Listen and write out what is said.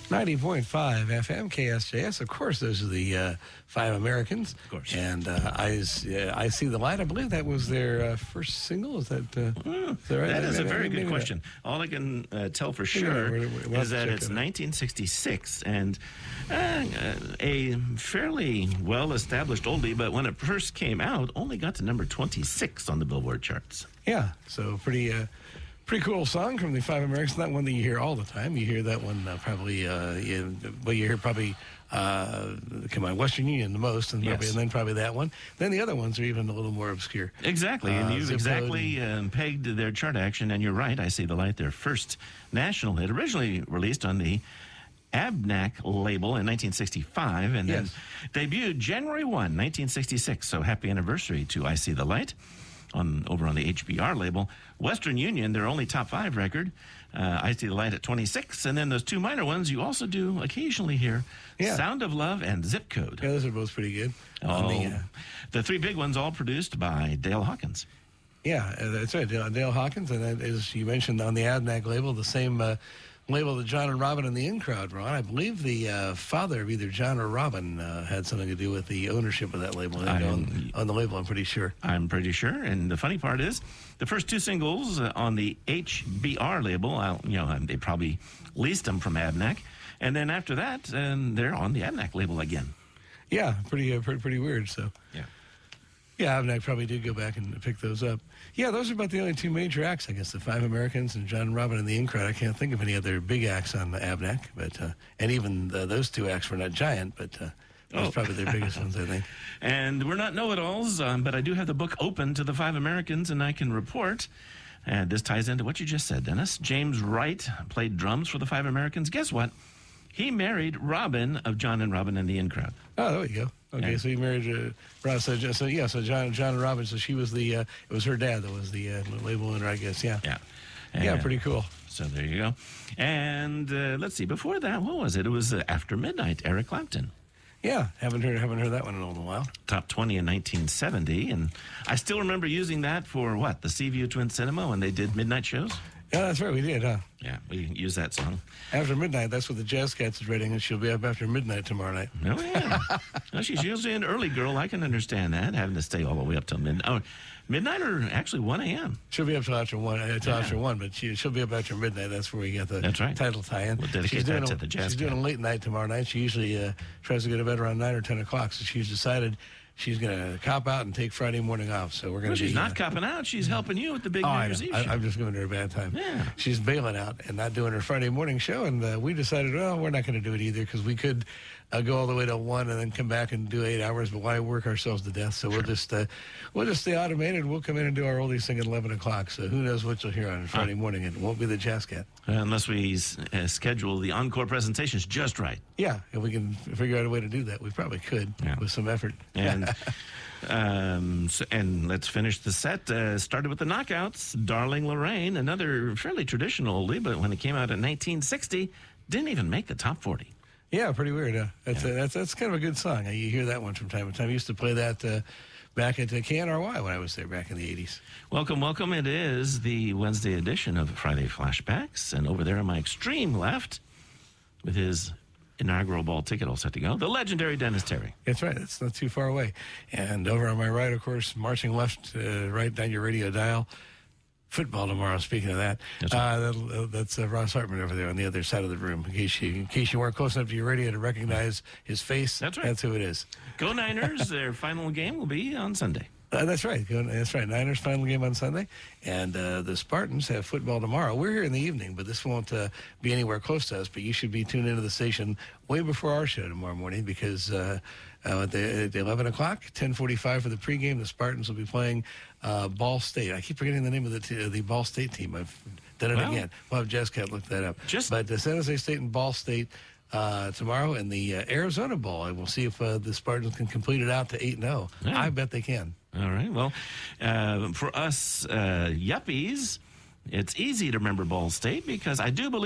90.5 FM, KSJS. Of course, those are the Five Americans. Of course. And I See the Light. I believe that was their first single. Is that right? That is a very good question. All I can tell for sure is that it's 1966 and a fairly well-established oldie, but when it first came out, only got to number 26 on the Billboard charts. Yeah, so pretty cool song from the Five Americans. Not one that you hear all the time. You hear that one you hear probably Western Union the most, and then probably that one. Then the other ones are even a little more obscure. Exactly, and you've exactly pegged their chart action, and you're right. I See the Light, their first national hit, originally released on the Abnac label in 1965, and then debuted January 1, 1966. So happy anniversary to I See the Light. Over on the HBR label. Western Union, their only top 5 record. I See the Light at 26. And then those 2 minor ones you also do occasionally hear. Sound of Love and Zip Code. Yeah, those are both pretty good. The 3 big ones all produced by Dale Hawkins. Yeah, that's right. Dale Hawkins. And that, as you mentioned, on the Abnac label, the same label that John and Robin and the In Crowd were on. I believe the father of either John or Robin had something to do with the ownership of that label. On the label, I'm pretty sure. I'm pretty sure. And the funny part is, the first 2 singles on the HBR label, they probably leased them from Abnac. And then after that, they're on the Abnac label again. Yeah, pretty weird. So yeah, Abnac probably did go back and pick those up. Yeah, those are about the only 2 major acts, I guess, the Five Americans and John and Robin and the In Crowd. I can't think of any other big acts on the Abnac, but and even those 2 acts were not giant, but those are probably their biggest ones, I think. And we're not know-it-alls, but I do have the book open to the Five Americans, and I can report, and this ties into what you just said, Dennis. James Wright played drums for the Five Americans. Guess what? He married Robin of John and Robin and the In Crowd. Oh, there you go. Okay, so he married Robin. So John and Robin. So she was it was her dad that was the label owner, I guess. Yeah. Yeah, pretty cool. So there you go. And let's see. Before that, what was it? It was After Midnight, Eric Clapton. Yeah, haven't heard that one in a little while. Top 20 in 1970, and I still remember using that for the Seaview Twin Cinema when they did midnight shows. Yeah, that's right. We did, huh? Yeah, we used that song. After Midnight, that's what the Jazz Cats is rating, and she'll be up after midnight tomorrow night. Oh, yeah. Well, she's usually an early girl. I can understand that, having to stay all the way up till midnight. Oh, midnight or actually 1 a.m.? She'll be up till after 1, but she'll be up after midnight. That's where we get the title tie-in. We'll dedicate that to the Jazz Cats. She's doing a late night tomorrow night. She usually tries to go to bed around 9 or 10 o'clock, so she's decided she's going to cop out and take Friday morning off. So we're going to. She's not copping out. She's helping you with the big New Year's Eve show. I'm just giving her a bad time. Yeah. She's bailing out and not doing her Friday morning show. And we decided, we're not going to do it either because we could go all the way to 1 and then come back and do 8 hours. But why work ourselves to death? So we'll just stay automated. We'll come in and do our oldies thing at 11 o'clock. So who knows what you'll hear on Friday morning. It won't be the Jazz Cat. Unless we schedule the encore presentations just right. Yeah, if we can figure out a way to do that, we probably could with some effort. And and let's finish the set. Started with the Knockouts, Darling Lorraine, another fairly traditional oldie, but when it came out in 1960, didn't even make the top 40. Yeah, pretty weird. That's kind of a good song. You hear that one from time to time. I used to play that back at KNRY when I was there back in the 80s. Welcome, welcome. It is the Wednesday edition of Friday Flashbacks, and over there on my extreme left, with his inaugural ball ticket all set to go, the legendary Dennis Terry. That's right. It's not too far away. And over on my right, of course, marching left, right down your radio dial, football tomorrow. Speaking of that, that's Ross Hartman over there on the other side of the room. In case you weren't close enough to your radio to recognize his face, that's right. That's who it is. Go Niners! Their final game will be on Sunday. That's right. Niners final game on Sunday, and the Spartans have football tomorrow. We're here in the evening, but this won't be anywhere close to us. But you should be tuned into the station way before our show tomorrow morning because at 11 o'clock, 10:45 for the pregame, the Spartans will be playing Ball State. I keep forgetting the name of the Ball State team. I've done it again. We'll have Jazz Cat look that up. But San Jose State and Ball State tomorrow, and the Arizona Bowl. And we'll see if the Spartans can complete it out to 8-0. Yeah. I bet they can. All right. Well, for us yuppies, it's easy to remember Ball State because I do believe